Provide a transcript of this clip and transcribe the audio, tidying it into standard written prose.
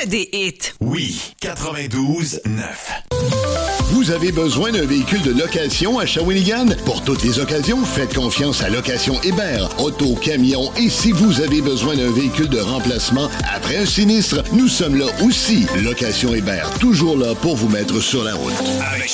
des hits. Oui, 92.9. Vous avez besoin d'un véhicule de location à Shawinigan? Pour toutes les occasions, faites confiance à Location Hébert. Auto, camion et si vous avez besoin d'un véhicule de remplacement après un sinistre, nous sommes là aussi. Location Hébert, toujours là pour vous mettre sur la route. Avec